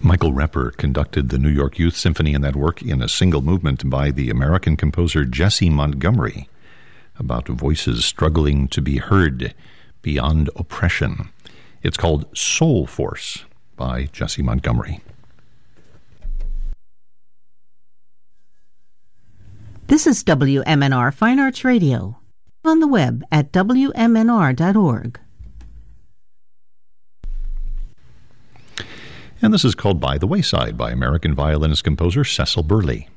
Michael Repper conducted the New York Youth Symphony in that work in a single movement by the American composer Jessie Montgomery, about voices struggling to be heard beyond oppression. It's called Soul Force by Jessie Montgomery. This is WMNR Fine Arts Radio, on the web at WMNR.org. And this is called By the Wayside by American violinist-composer Cecil Burley.